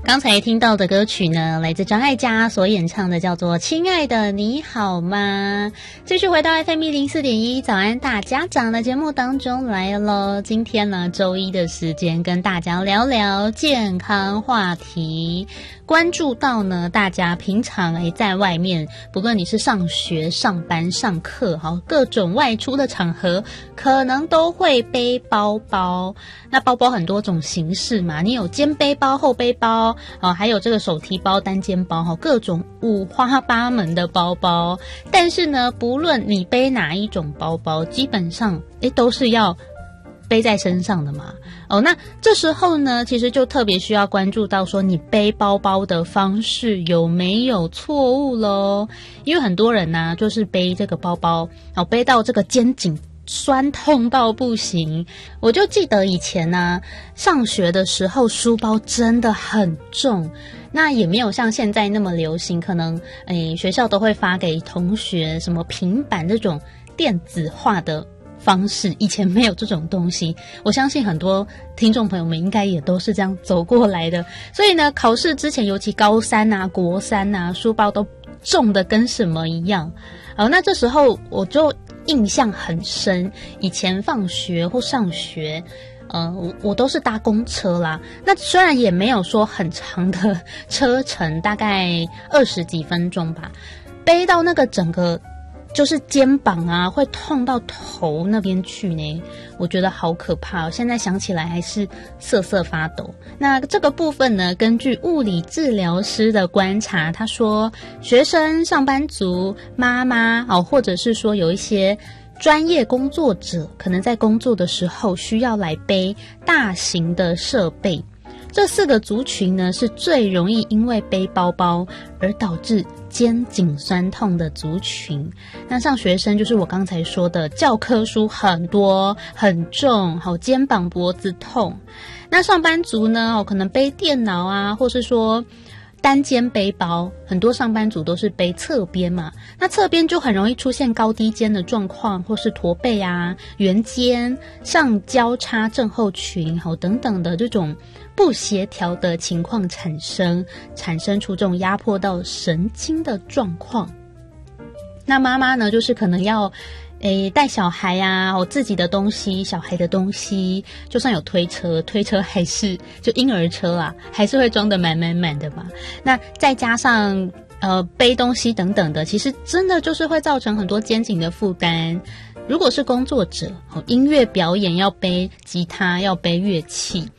刚才听到的歌曲呢，来自张艾嘉所演唱的，叫做《亲爱的你好吗》。继续回到 FM104.1早安大家长的节目当中来咯。今天呢，周一的时间跟大家聊聊健康话题。关注到呢，大家平常在外面，不论你是上学、上班、上课，各种外出的场合，可能都会背包包。那包包很多种形式嘛，你有肩背包、后背包，还有这个手提包、单肩包，各种五花八门的包包。但是呢，不论你背哪一种包包，基本上都是要背在身上的嘛。那这时候呢，其实就特别需要关注到说你背包包的方式有没有错误咯。因为很多人呢，就是背这个包包，背到这个肩颈酸痛到不行。我就记得以前呢，上学的时候书包真的很重，那也没有像现在那么流行，可能学校都会发给同学什么平板这种电子化的方式，以前没有这种东西。我相信很多听众朋友们应该也都是这样走过来的。所以呢，考试之前，尤其高三啊、国三啊，书包都重的跟什么一样。那这时候我就印象很深，以前放学或上学，我都是搭公车啦。那虽然也没有说很长的车程，大概20几分钟吧，背到那个整个就是肩膀啊，会痛到头那边去呢，我觉得好可怕哦。现在想起来还是瑟瑟发抖。那这个部分呢，根据物理治疗师的观察，他说学生、上班族、妈妈或者是说有一些专业工作者，可能在工作的时候需要来背大型的设备。这4个族群呢，是最容易因为背包包而导致肩颈酸痛的族群。那像学生就是我刚才说的，教科书很多很重，肩膀脖子痛。那上班族呢，可能背电脑啊，或是说单肩背包，很多上班族都是背侧边嘛，那侧边就很容易出现高低肩的状况，或是驼背啊、圆肩、上交叉症候群等等的这种不协调的情况产生出这种压迫到神经的状况。那妈妈呢，就是可能要带小孩啊，自己的东西、小孩的东西，就算有推车还是就婴儿车啊，还是会装得满满满的嘛。那再加上背东西等等的，其实真的就是会造成很多肩颈的负担。如果是工作者，音乐表演要背吉他，要背乐器，